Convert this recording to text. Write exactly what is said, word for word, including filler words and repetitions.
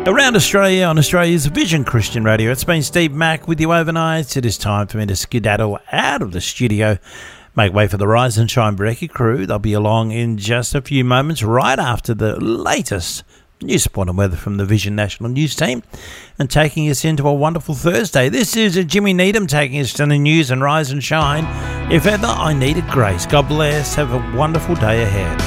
Around Australia on Australia's Vision Christian Radio. It's been Steve Mack with you overnight. It is time for me to skedaddle out of the studio. Make way for the Rise and Shine Brekkie crew. They'll be along in just a few moments, right after the latest news, sport and weather from the Vision National News team, and taking us into a wonderful Thursday. This is Jimmy Needham taking us to the news and Rise and Shine. If ever I needed grace, God bless. Have a wonderful day ahead.